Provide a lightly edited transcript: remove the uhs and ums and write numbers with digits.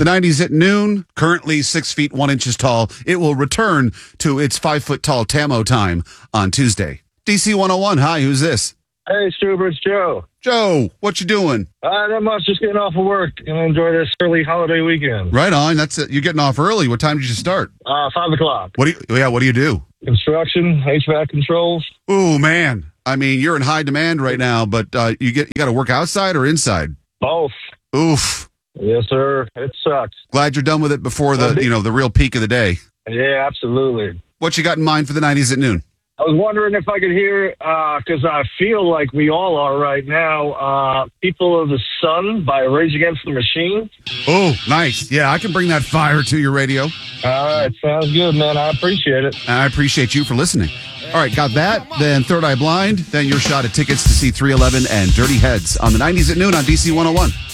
The 90s at noon, currently 6 feet 1 inches tall. It will return to its 5 foot tall Tamo time on Tuesday. DC 101, hi, who's this? Hey, Stuber, it's Joe. Joe, what you doing? Not much, just getting off of work and enjoy this early holiday weekend. Right on. That's it. You're getting off early. What time did you start? 5 o'clock. What do you do? Construction, HVAC controls. Ooh, man. I mean, you're in high demand right now, but you got to work outside or inside? Both. Oof. Yes, sir. It sucks. Glad you're done with it before the real peak of the day. Yeah, absolutely. What you got in mind for the 90s at noon? I was wondering if I could hear, because I feel like we all are right now, People of the Sun by Rage Against the Machine. Oh, nice. Yeah, I can bring that fire to your radio. All right, sounds good, man. I appreciate it. And I appreciate you for listening. All right, got that. Then Third Eye Blind. Then your shot at tickets to see 311 and Dirty Heads on the 90s at noon on DC 101.